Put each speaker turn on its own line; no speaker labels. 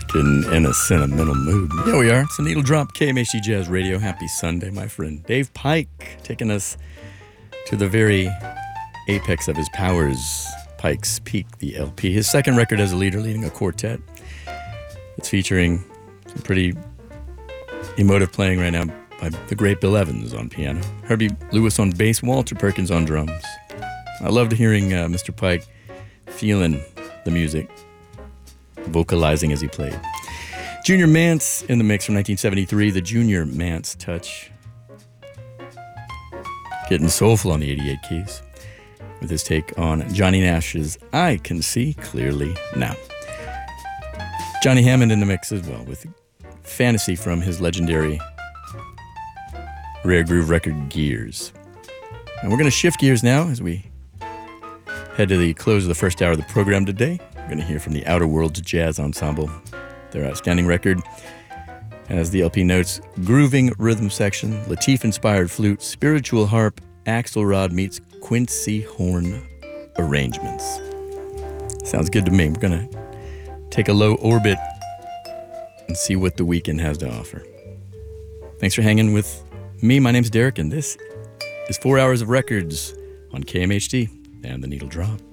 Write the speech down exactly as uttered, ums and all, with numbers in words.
Getting in a sentimental mood. Yeah, we are. It's a Needle Drop, K M H D Jazz Radio. Happy Sunday, my friend. Dave Pike taking us to the very apex of his powers. Pike's Peak, the L P. His second record as a leader, leading a quartet. It's featuring some pretty emotive playing right now by the great Bill Evans on piano, Herbie Lewis on bass, Walter Perkins on drums. I loved hearing uh, Mister Pike feeling the music, vocalizing as he played. Junior Mance in the mix from nineteen seventy-three, the Junior Mance Touch. Getting soulful on the eighty-eight keys with his take on Johnny Nash's I Can See Clearly Now. Johnny Hammond in the mix as well with Fantasy from his legendary Rare Groove record Gears. And we're going to shift gears now as we head to the close of the first hour of the program today. We're going to hear from the Outer Worlds Jazz Ensemble. Their outstanding record has the L P notes grooving rhythm section, Latif-inspired flute, spiritual harp, Axelrod meets Quincy horn arrangements. Sounds good to me. We're going to take a low orbit and see what the weekend has to offer. Thanks for hanging with me. My name's Derek, and this is four hours of records on K M H D and the Needle Drop.